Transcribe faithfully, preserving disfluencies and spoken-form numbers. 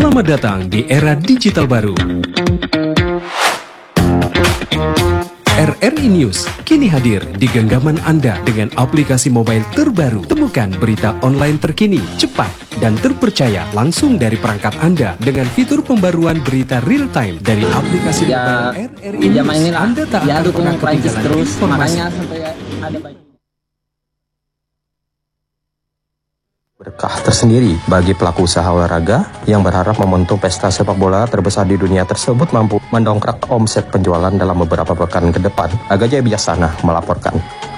Selamat datang di era digital baru. R R I News kini hadir di genggaman Anda dengan aplikasi mobile terbaru. Temukan berita online terkini, cepat, dan terpercaya langsung dari perangkat Anda dengan fitur pembaruan berita real time dari aplikasi ya, mobile R R I News. inilah, Anda tak ya, akan pernah Prancis ketinggalan terus, informasi. makanya sampai ada banyak berkah tersendiri bagi pelaku usaha olahraga yang berharap momentum pesta sepak bola terbesar di dunia tersebut mampu mendongkrak omset penjualan dalam beberapa pekan ke depan. Aga Jaya Bijaksana melaporkan.